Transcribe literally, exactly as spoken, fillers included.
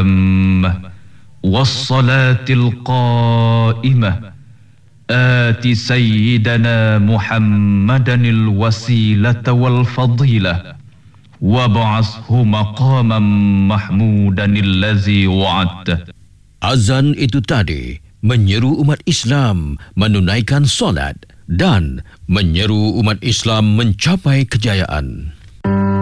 التامة والصلاة القائمة آت سيدنا محمدا الوسيلة والفضيلة وابعثه مقاما محمودا الذي وعدته. Azan itu tadi menyeru umat Islam menunaikan solat dan menyeru umat Islam mencapai kejayaan.